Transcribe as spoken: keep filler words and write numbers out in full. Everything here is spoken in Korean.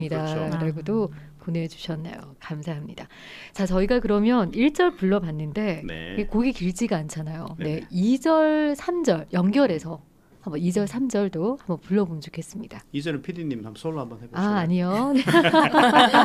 그렇죠. 라고도 보내주셨네요. 감사합니다. 자, 저희가 그러면 일 절 불러봤는데 네. 이 곡이 길지가 않잖아요. 네, 네네. 이 절, 삼 절 연결해서 한번 이 절, 삼 절도 한번 불러보면 좋겠습니다. 이제는 피디님 한번 솔로 한번 해보세요. 아, 아니요.